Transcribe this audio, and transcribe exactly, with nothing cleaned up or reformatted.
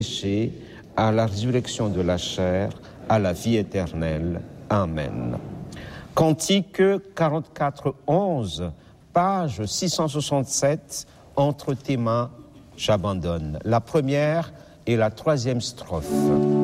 à la résurrection de la chair, à la vie éternelle. Amen. Cantique quarante-quatre onze, page six cent soixante-sept, entre tes mains, j'abandonne. La première et la troisième strophe.